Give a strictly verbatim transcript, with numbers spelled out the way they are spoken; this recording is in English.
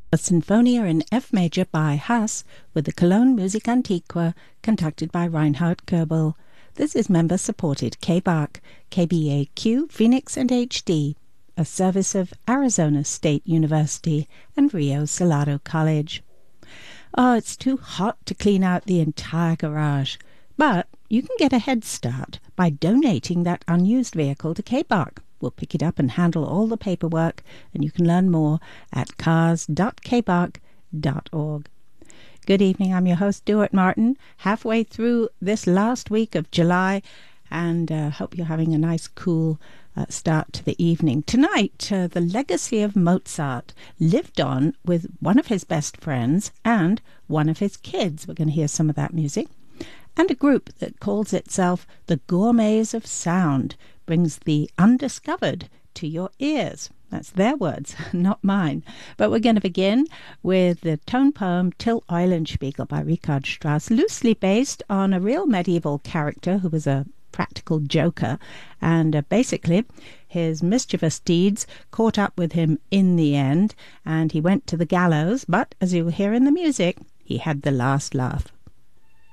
A Sinfonia in F major by Haas with the Cologne Music Antiqua conducted by Reinhard Goebel. This is member-supported K B A C, K B A Q, Phoenix and H D, a service of Arizona State University and Rio Salado College. Oh, it's too hot to clean out the entire garage, but you can get a head start by donating that unused vehicle to K B A C. We'll pick it up and handle all the paperwork, and you can learn more at cars dot k b a c dot org. Good evening, I'm your host, Stuart Martin, halfway through this last week of July, and uh, hope you're having a nice, cool uh, start to the evening. Tonight, uh, the legacy of Mozart lived on with one of his best friends and one of his kids. We're going to hear some of that music. And a group that calls itself the Gourmets of Sound brings the undiscovered to your ears. That's their words, not mine. But we're going to begin with the tone poem Till Eulenspiegel by Richard Strauss, loosely based on a real medieval character who was a practical joker, and uh, basically his mischievous deeds caught up with him in the end, and he went to the gallows, but as you will hear in the music, he had the last laugh.